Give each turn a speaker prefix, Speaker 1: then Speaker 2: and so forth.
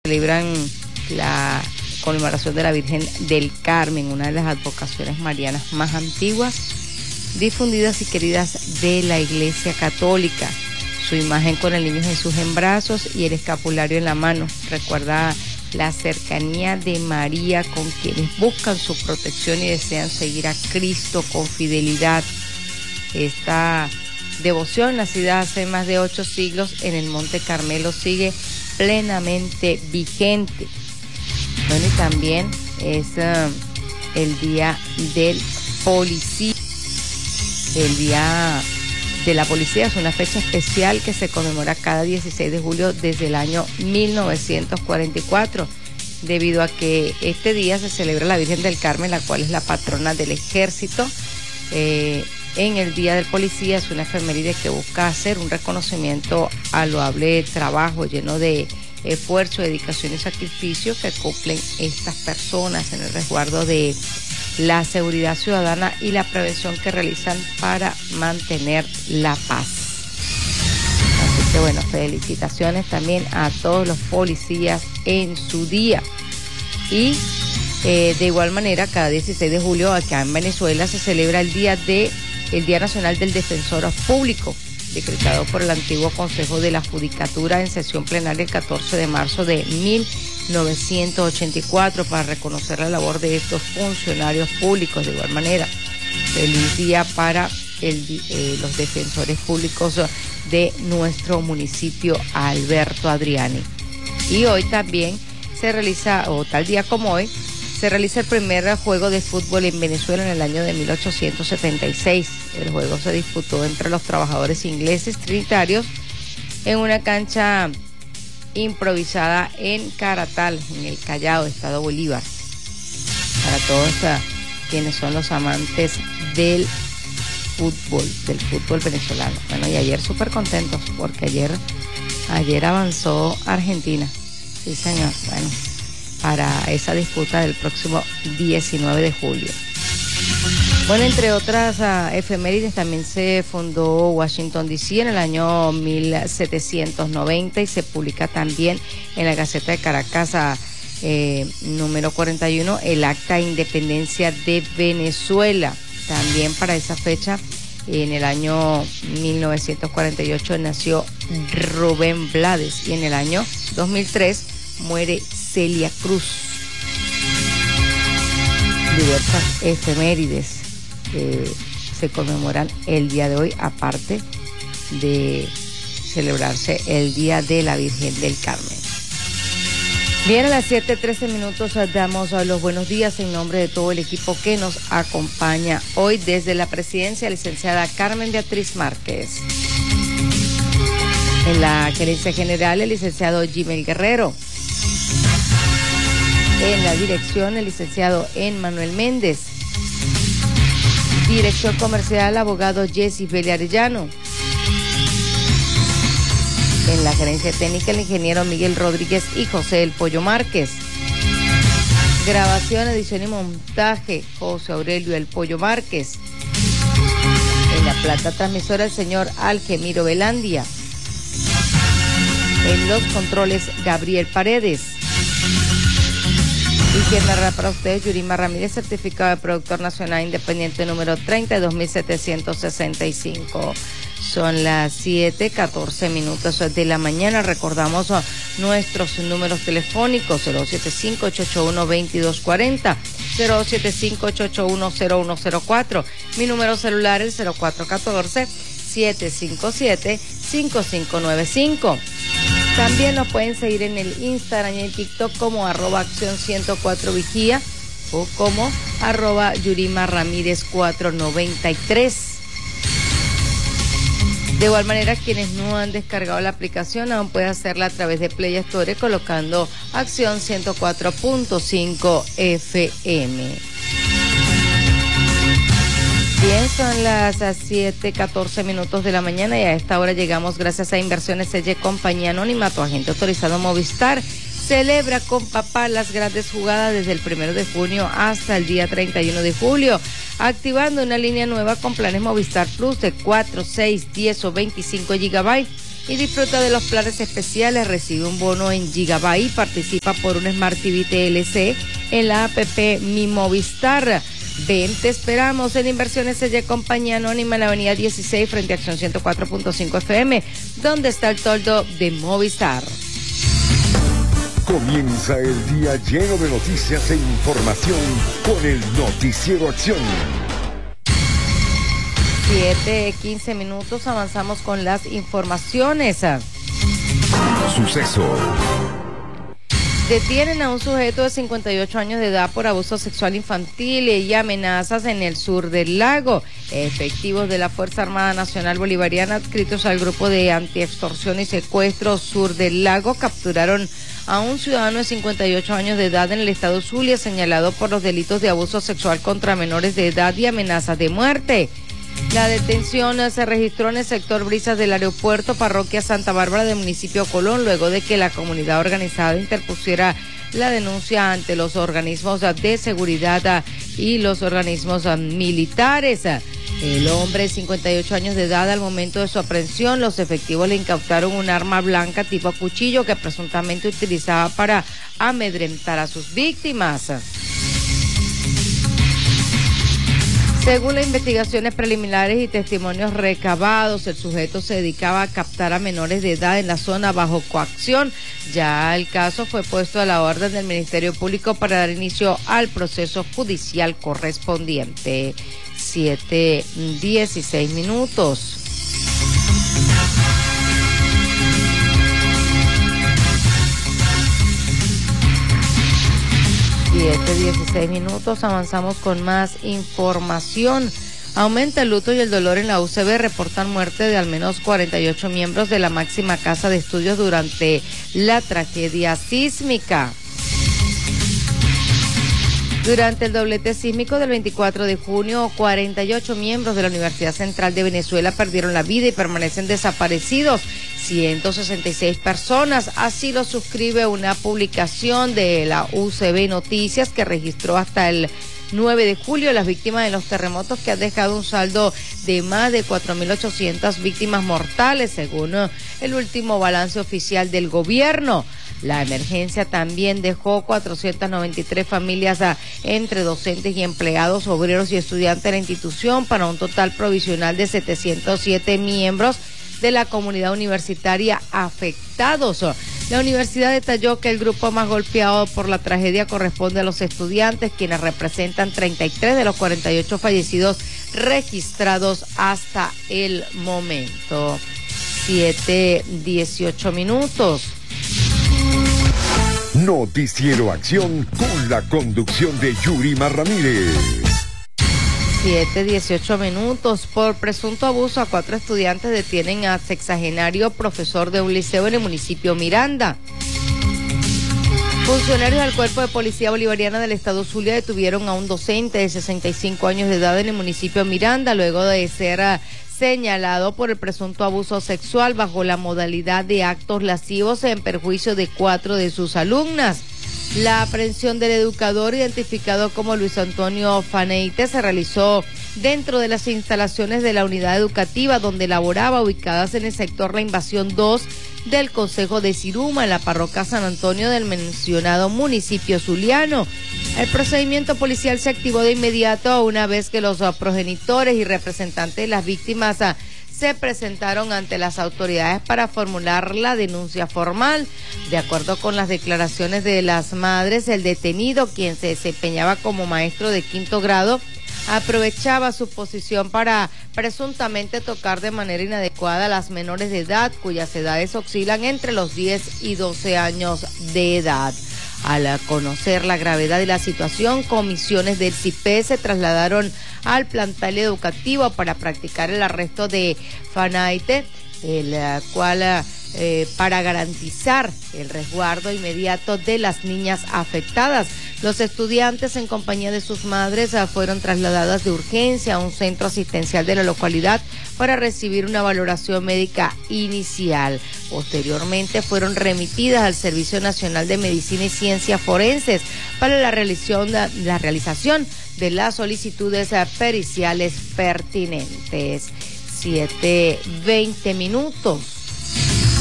Speaker 1: celebran la conmemoración de la Virgen del Carmen, una de las advocaciones marianas más antiguas, difundidas y queridas de la Iglesia Católica. Su imagen con el niño Jesús en brazos y el escapulario en la mano recuerda la cercanía de María con quienes buscan su protección y desean seguir a Cristo con fidelidad. Esta devoción, nacida hace más de 8 siglos en el Monte Carmelo, sigue plenamente vigente. Bueno, y también es el Día del Policía. El Día de la Policía es una fecha especial que se conmemora cada 16 de julio desde el año 1944, debido a que este día se celebra la Virgen del Carmen, la cual es la patrona del ejército. En el Día del Policía es una efeméride que busca hacer un reconocimiento al loable trabajo lleno de esfuerzo, dedicación y sacrificio que cumplen estas personas en el resguardo de la seguridad ciudadana y la prevención que realizan para mantener la paz. Así que bueno, felicitaciones también a todos los policías en su día. Y de igual manera, cada 16 de julio acá en Venezuela se celebra el Día Nacional del Defensor Público, decretado por el antiguo Consejo de la Judicatura en sesión plenaria el 14 de marzo de 1984 para reconocer la labor de estos funcionarios públicos. De igual manera, feliz día para los defensores públicos de nuestro municipio, Alberto Adriani. Y hoy también se realiza, o tal día como hoy, se realiza el primer juego de fútbol en Venezuela en el año de 1876. El juego se disputó entre los trabajadores ingleses trinitarios en una cancha improvisada en Caratal, en el Callao, Estado Bolívar. Para todos quienes son los amantes del fútbol venezolano. Bueno, y ayer súper contentos porque ayer avanzó Argentina. Sí, señor. Bueno, para esa disputa del próximo 19 de julio. Bueno, entre otras efemérides, también se fundó Washington D.C. en el año 1790 y se publica también en la Gaceta de Caracas número 41 el Acta de Independencia de Venezuela. También para esa fecha, en el año 1948, nació Rubén Blades y en el año 2003 muere Celia Cruz. Diversas efemérides que se conmemoran el día de hoy, aparte de celebrarse el Día de la Virgen del Carmen. Bien, a las 7:13 damos los buenos días en nombre de todo el equipo que nos acompaña hoy desde la presidencia, licenciada Carmen Beatriz Márquez. En la gerencia general, el licenciado Jimel Guerrero. En la dirección, el licenciado Emmanuel Méndez. Director comercial, abogado Jessy Beli Arellano. En la gerencia técnica, el ingeniero Miguel Rodríguez y José El Pollo Márquez. Grabación, edición y montaje, José Aurelio El Pollo Márquez. En la planta transmisora, el señor Algemiro Velandia. En los controles, Gabriel Paredes. Y quien narra para ustedes, Yurima Ramírez, certificado de productor nacional independiente número 32.765. Son las 7:14 de la mañana. Recordamos nuestros números telefónicos: 075-881-2240, 075-881-0104. Mi número celular es 0414-757-5595. También nos pueden seguir en el Instagram y en TikTok como @acción104vigía o como @Yurima Ramírez493. De igual manera, quienes no han descargado la aplicación aún pueden hacerla a través de Play Store colocando Acción 104.5 FM. Bien, son las 7:14 de la mañana y a esta hora llegamos gracias a Inversiones Selle Compañía Anónima, tu agente autorizado Movistar. Celebra con papá las grandes jugadas desde el 1 de junio hasta el día 31 de julio, activando una línea nueva con planes Movistar Plus de 4, 6, 10 o 25 GB y disfruta de los planes especiales. Recibe un bono en Gigabyte, participa por un Smart TV TLC en la app Mi Movistar. Ven, te esperamos en Inversiones Selle Compañía Anónima en la avenida 16 frente a Acción 104.5 FM, donde está el toldo de Movistar.
Speaker 2: Comienza el día lleno de noticias e información con el Noticiero Acción.
Speaker 1: 7:15 minutos, avanzamos con las informaciones.
Speaker 2: Suceso.
Speaker 1: Detienen a un sujeto de 58 años de edad por abuso sexual infantil y amenazas en el sur del lago. Efectivos de la Fuerza Armada Nacional Bolivariana adscritos al grupo de antiextorsión y secuestro sur del lago capturaron a un ciudadano de 58 años de edad en el estado Zulia señalado por los delitos de abuso sexual contra menores de edad y amenazas de muerte. La detención se registró en el sector Brisas del aeropuerto, parroquia Santa Bárbara del municipio Colón, luego de que la comunidad organizada interpusiera la denuncia ante los organismos de seguridad y los organismos militares. El hombre de 58 años de edad, al momento de su aprehensión, los efectivos le incautaron un arma blanca tipo cuchillo que presuntamente utilizaba para amedrentar a sus víctimas. Según las investigaciones preliminares y testimonios recabados, el sujeto se dedicaba a captar a menores de edad en la zona bajo coacción. Ya el caso fue puesto a la orden del Ministerio Público para dar inicio al proceso judicial correspondiente. 7:16 minutos. Siete 16 minutos, avanzamos con más información. Aumenta el luto y el dolor en la UCB, reportan muerte de al menos 48 miembros de la máxima casa de estudios durante la tragedia sísmica. Durante el doblete sísmico del 24 de junio, 48 miembros de la Universidad Central de Venezuela perdieron la vida y permanecen desaparecidos 166 personas. Así lo suscribe una publicación de la UCB Noticias que registró hasta el 9 de julio las víctimas de los terremotos, que han dejado un saldo de más de 4.800 víctimas mortales, según el último balance oficial del gobierno. La emergencia también dejó 493 familias entre docentes y empleados, obreros y estudiantes de la institución, para un total provisional de 707 miembros de la comunidad universitaria afectados. La universidad detalló que el grupo más golpeado por la tragedia corresponde a los estudiantes, quienes representan 33 de los 48 fallecidos registrados hasta el momento. 7:18 minutos.
Speaker 2: Noticiero Acción con la conducción de Yurima Ramírez.
Speaker 1: 7:18 minutos. Por presunto abuso a 4 estudiantes detienen a sexagenario profesor de un liceo en el municipio Miranda. Funcionarios del Cuerpo de Policía Bolivariana del Estado Zulia detuvieron a un docente de 65 años de edad en el municipio Miranda, luego de ser señalado por el presunto abuso sexual bajo la modalidad de actos lascivos en perjuicio de 4 de sus alumnas. La aprehensión del educador, identificado como Luis Antonio Faneite, se realizó dentro de las instalaciones de la unidad educativa donde laboraba, ubicadas en el sector La Invasión 2 del Concejo de Siruma, en la parroquia San Antonio del mencionado municipio zuliano. El procedimiento policial se activó de inmediato una vez que los progenitores y representantes de las víctimas se presentaron ante las autoridades para formular la denuncia formal. De acuerdo con las declaraciones de las madres, el detenido, quien se desempeñaba como maestro de 5º grado, aprovechaba su posición para presuntamente tocar de manera inadecuada a las menores de edad, cuyas edades oscilan entre los 10 y 12 años de edad. Al conocer la gravedad de la situación, comisiones del CIPE se trasladaron al plantel educativo para practicar el arresto de Faneite, el cual para garantizar el resguardo inmediato de las niñas afectadas. Los estudiantes, en compañía de sus madres, fueron trasladadas de urgencia a un centro asistencial de la localidad para recibir una valoración médica inicial. Posteriormente fueron remitidas al Servicio Nacional de Medicina y Ciencias Forenses para la realización de las solicitudes periciales pertinentes. 7:20 minutos.